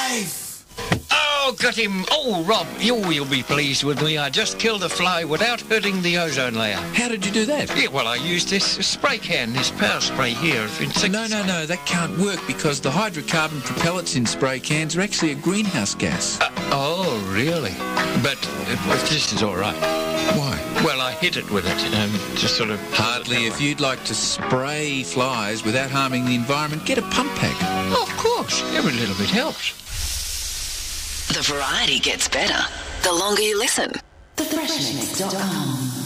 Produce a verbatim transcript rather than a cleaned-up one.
Safe! Oh, got him. Oh, Rob, you, you'll be pleased with me. I just killed a fly without hurting the ozone layer. How did you do that? Yeah, well, I used this spray can, this power spray here. Of insecticide. No, no, no, that can't work because the hydrocarbon propellants in spray cans are actually a greenhouse gas. Uh, oh, really? But uh, this is all right. Why? Well, I hit it with it, um, just sort of... Hardly. If you'd like to spray flies without harming the environment, get a pump pack. Oh, of course. Every little bit helps. The variety gets better the longer you listen. the fresh mix dot com